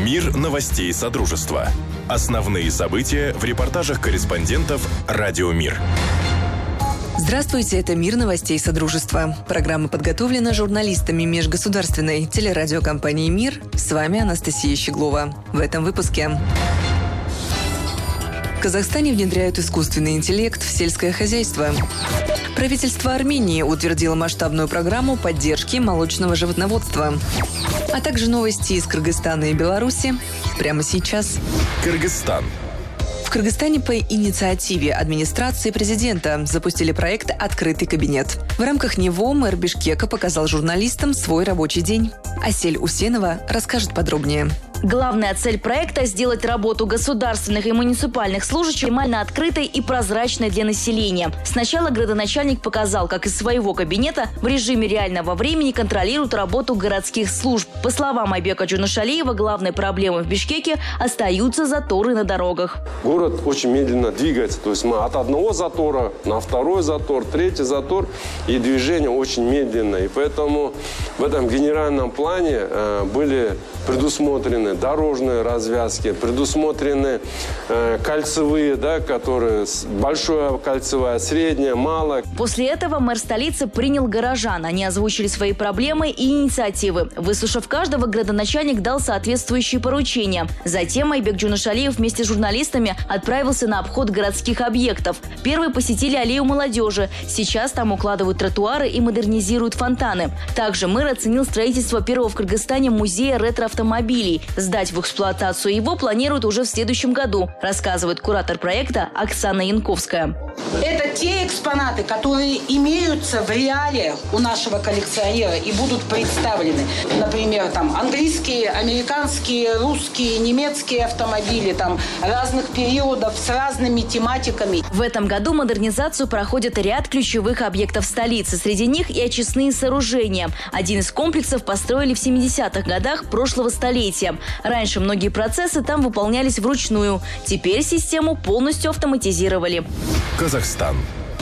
Мир новостей Содружества. Основные события в репортажах корреспондентов «Радио Мир». Здравствуйте, это «Мир новостей Содружества». Программа подготовлена журналистами межгосударственной телерадиокомпании «Мир». С вами Анастасия Щеглова. В этом выпуске. В Казахстане внедряют искусственный интеллект в сельское хозяйство. Правительство Армении утвердило масштабную программу поддержки молочного животноводства. А также новости из Кыргызстана и Беларуси прямо сейчас. Кыргызстан. В Кыргызстане по инициативе администрации президента запустили проект «Открытый кабинет». В рамках него мэр Бишкека показал журналистам свой рабочий день. Асель Усенова расскажет подробнее. Главная цель проекта – сделать работу государственных и муниципальных служащих максимально открытой и прозрачной для населения. Сначала градоначальник показал, как из своего кабинета в режиме реального времени контролируют работу городских служб. По словам Айбека Джунушалиева, главной проблемой в Бишкеке остаются заторы на дорогах. Город очень медленно двигается. То есть мы от одного затора на второй затор, третий затор. И движение очень медленное. И поэтому в этом генеральном плане были предусмотрены дорожные развязки, предусмотрены кольцевые, которые большая кольцевая, средняя, малая. После этого мэр столицы принял горожан. Они озвучили свои проблемы и инициативы. Выслушав каждого, градоначальник дал соответствующие поручения. Затем Айбек Джунушалиев вместе с журналистами отправился на обход городских объектов. Первые посетили аллею молодежи. Сейчас там укладывают тротуары и модернизируют фонтаны. Также мэр оценил строительство первого в Кыргызстане музея ретро-автомобилей. Сдать в эксплуатацию его планируют уже в следующем году, рассказывает куратор проекта Оксана Янковская. Это те экспонаты, которые имеются в реалиях у нашего коллекционера и будут представлены. Например, английские, американские, русские, немецкие автомобили разных периодов с разными тематиками. В этом году модернизацию проходит ряд ключевых объектов столицы. Среди них и очистные сооружения. Один из комплексов построили в 70-х годах прошлого столетия. Раньше многие процессы там выполнялись вручную. Теперь систему полностью автоматизировали. Казахстан.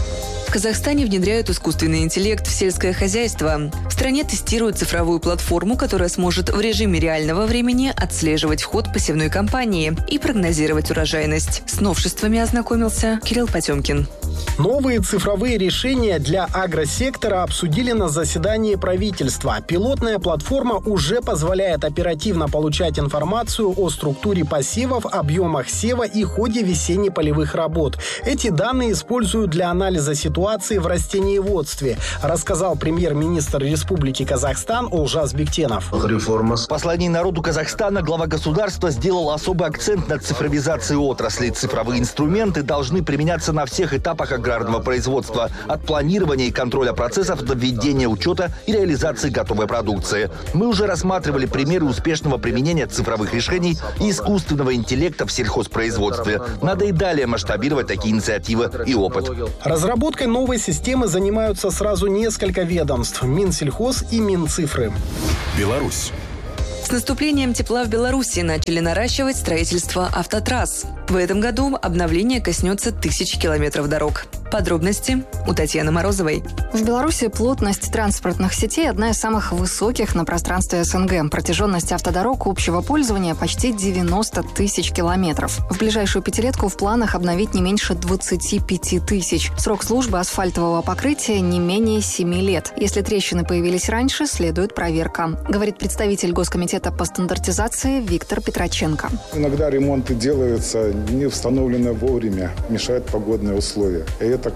В Казахстане внедряют искусственный интеллект в сельское хозяйство. В стране тестируют цифровую платформу, которая сможет в режиме реального времени отслеживать ход посевной кампании и прогнозировать урожайность. С новшествами ознакомился Кирилл Потемкин. Новые цифровые решения для агросектора обсудили на заседании правительства. Пилотная платформа уже позволяет оперативно получать информацию о структуре посевов, объемах сева и ходе весенне-полевых работ. Эти данные используют для анализа ситуации в растениеводстве, рассказал премьер-министр Республики Казахстан Олжас Бектенов. В послании народу Казахстана глава государства сделал особый акцент на цифровизации отрасли. Цифровые инструменты должны применяться на всех этапах аграрного производства, от планирования и контроля процессов до введения учета и реализации готовой продукции. Мы уже рассматривали примеры успешного применения цифровых решений и искусственного интеллекта в сельхозпроизводстве. Надо и далее масштабировать такие инициативы и опыт. Разработкой новой системы занимаются сразу несколько ведомств – Минсельхоз и Минцифры. Беларусь. С наступлением тепла в Беларуси начали наращивать строительство автотрасс. В этом году обновление коснется 1000 километров дорог. Подробности у Татьяны Морозовой. В Беларуси плотность транспортных сетей одна из самых высоких на пространстве СНГ. Протяженность автодорог общего пользования почти 90 тысяч километров. В ближайшую пятилетку в планах обновить не меньше 25 тысяч. Срок службы асфальтового покрытия не менее 7 лет. Если трещины появились раньше, следует проверка, говорит представитель Госкомитета по стандартизации Виктор Петроченко. Иногда ремонты делаются не установлены вовремя, мешают погодные условия. И это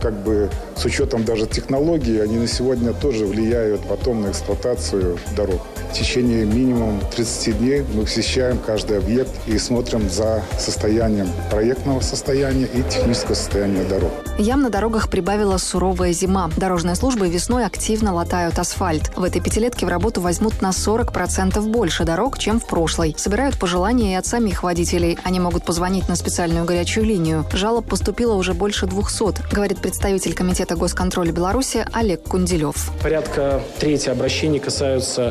с учетом даже технологий, они на сегодня тоже влияют потом на эксплуатацию дорог. В течение минимум 30 дней мы посещаем каждый объект и смотрим за состоянием проектного состояния и технического состояния дорог. Ям на дорогах прибавила суровая зима. Дорожные службы весной активно латают асфальт. В этой пятилетке в работу возьмут на 40% больше дорог, чем в прошлой. Собирают пожелания и от самих водителей. Они могут позвонить на специальную горячую линию. Жалоб поступило уже больше 200, говорит представитель Комитета госконтроля Беларуси Олег Кунделев. Порядка трети обращений касаются гравийных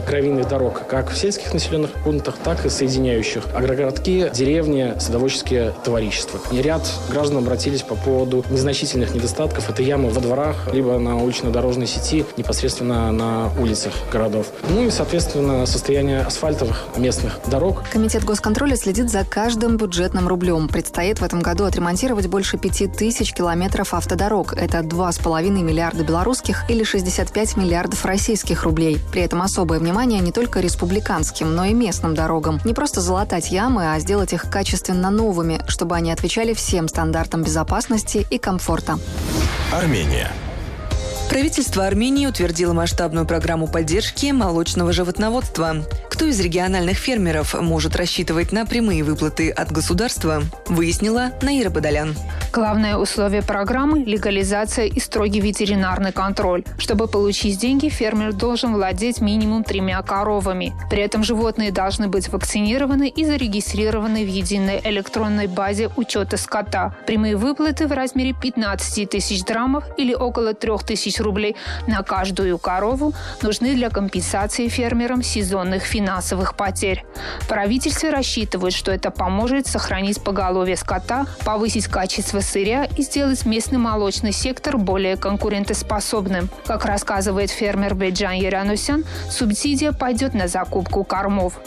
дорог, как в сельских населенных пунктах, так и соединяющих агрогородки, деревни, садоводческие товарищества. И ряд граждан обратились по поводу незначительных недостатков. Это ямы во дворах, либо на улично-дорожной сети, непосредственно на улицах городов. Ну и, соответственно, состояние асфальтовых местных дорог. Комитет госконтроля следит за каждым бюджетным рублем. Предстоит в этом году отремонтировать больше 5000 километров автодорог. Это 2,5 миллиарда белорусских или 65 миллиардов российских рублей. При этом особое внимание не только республиканским, но и местным дорогам. Не просто залатать ямы, а сделать их качественно новыми, чтобы они отвечали всем стандартам безопасности и комфорта. Армения. Правительство Армении утвердило масштабную программу поддержки молочного животноводства. Кто из региональных фермеров может рассчитывать на прямые выплаты от государства, выяснила Наира Бадалян. Главное условие программы – легализация и строгий ветеринарный контроль. Чтобы получить деньги, фермер должен владеть минимум 3 коровами. При этом животные должны быть вакцинированы и зарегистрированы в единой электронной базе учета скота. Прямые выплаты в размере 15 тысяч драмов или около 3000 рублей на каждую корову нужны для компенсации фермерам сезонных финансовых потерь. Правительство рассчитывает, что это поможет сохранить поголовье скота, повысить качество сырья и сделать местный молочный сектор более конкурентоспособным. Как рассказывает фермер Бейджан Еранусян, субсидия пойдет на закупку кормов.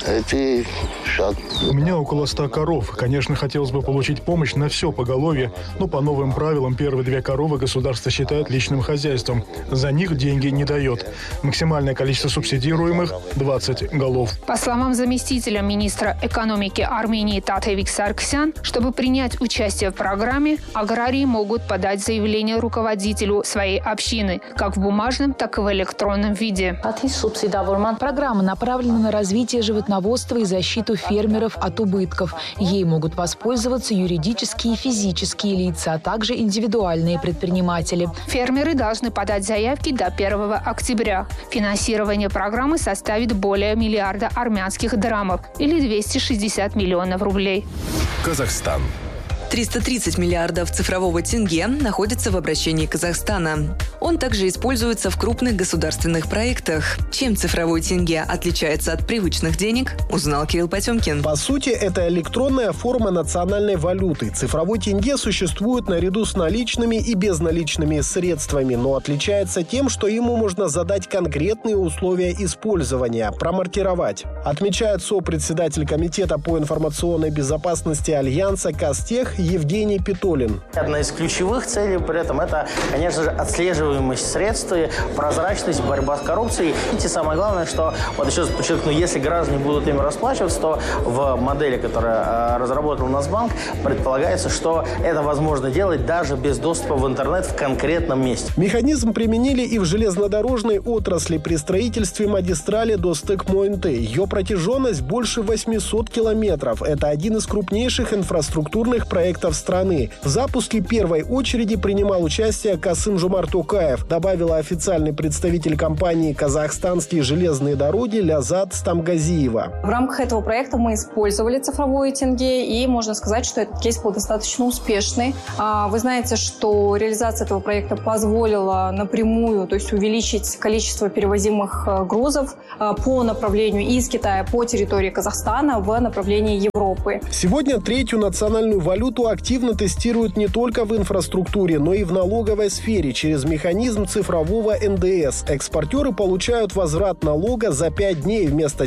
У меня около 100 коров. Конечно, хотелось бы получить помощь на все поголовье, но по новым правилам первые 2 коровы государство считает личным хозяйством. За них деньги не дает. Максимальное количество субсидируемых – 20 голов. По словам заместителя министра экономики Армении Татевик Сарксян, чтобы принять участие в программе, аграрии могут подать заявление руководителю своей общины, как в бумажном, так и в электронном виде. Программа направлена на развитие животноводства и защиту фермеров от убытков. Ей могут воспользоваться юридические и физические лица, а также индивидуальные предприниматели. Фермеры должны подать заявки до 1 октября. Финансирование программы составит более миллиарда армянских драмов или 260 миллионов рублей. Казахстан. 330 миллиардов цифрового тенге находятся в обращении Казахстана. Он также используется в крупных государственных проектах. Чем цифровой тенге отличается от привычных денег, узнал Кирилл Потемкин. По сути, это электронная форма национальной валюты. Цифровой тенге существует наряду с наличными и безналичными средствами, но отличается тем, что ему можно задать конкретные условия использования, промаркировать. Отмечает сопредседатель Комитета по информационной безопасности Альянса Кастех Евгений Питолин. Одна из ключевых целей при этом – это, конечно же, отслеживаемость средств, прозрачность, борьба с коррупцией. И самое главное, что, вот еще раз подчеркну, если граждане будут ими расплачиваться, то в модели, которая разработал Нацбанк, предполагается, что это возможно делать даже без доступа в интернет в конкретном месте. Механизм применили и в железнодорожной отрасли при строительстве магистрали Достык-Мойнты. Ее протяженность больше 800 километров. Это один из крупнейших инфраструктурных проектов страны. В запуске первой очереди принимал участие Касым-Жомарт Токаев, добавила официальный представитель компании «Казахстанские железные дороги» Лязат Стамгазиева. В рамках этого проекта мы использовали цифровое тенге, и можно сказать, что этот кейс был достаточно успешный. Вы знаете, что реализация этого проекта позволила напрямую, то есть увеличить количество перевозимых грузов по направлению из Китая по территории Казахстана в направлении Европы. Сегодня третью национальную валюту активно тестируют не только в инфраструктуре, но и в налоговой сфере через механизм цифрового НДС. Экспортеры получают возврат налога за 5 дней вместо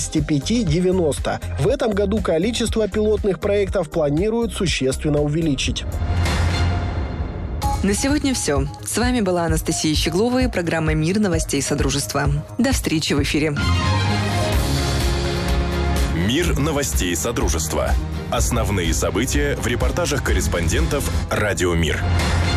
75-90. В этом году количество пилотных проектов планируют существенно увеличить. На сегодня все. С вами была Анастасия Щеглова и программа «Мир новостей Содружества». До встречи в эфире. Мир новостей Содружества. Основные события в репортажах корреспондентов «Радио Мир».